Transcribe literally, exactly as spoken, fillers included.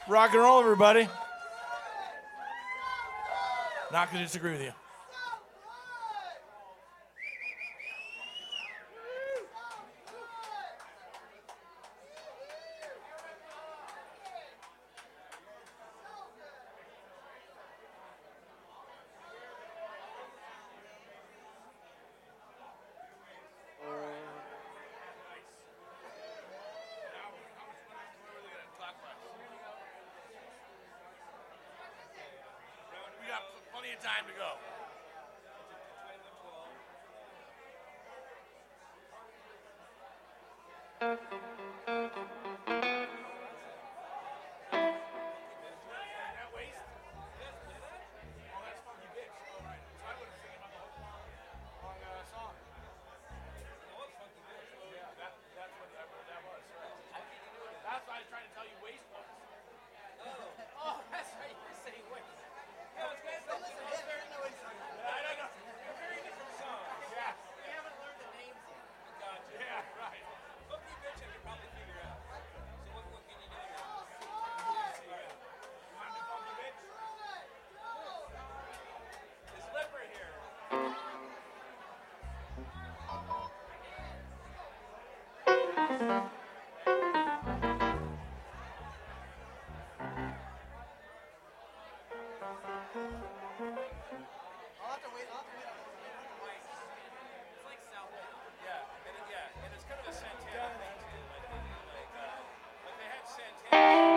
Rock and roll, everybody. Not going to disagree with you. We got plenty of time to go. That's why I was trying to tell you waste was. Oh, that's right. You're saying wait. Yeah, it's good. But listen, it's very noisy. I don't know. They're very different songs. Yeah. We haven't learned the names yet. Gotcha. Yeah, right. Funky bitch, I could probably figure out. So what, what can you do now? You want to do funky bitch? Is Lipper here? I'll have to wait. I'll have to wait. It's like Southbound. Yeah, and it, yeah, and it's kind of a Santana thing too. Like, they, like, uh, like they had Santana.